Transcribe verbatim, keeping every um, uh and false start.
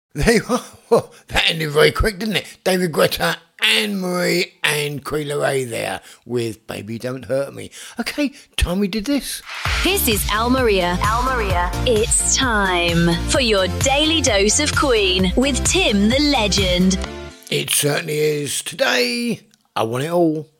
There you are. Well, that ended very quick, didn't it? David Guetta, Anne-Marie and Queen Ray there with Baby Don't Hurt Me. Okay, time we did this. This is Al Maria. Al Maria. It's time for your daily dose of Queen with Tim the Legend. It certainly is. Today, I want it all.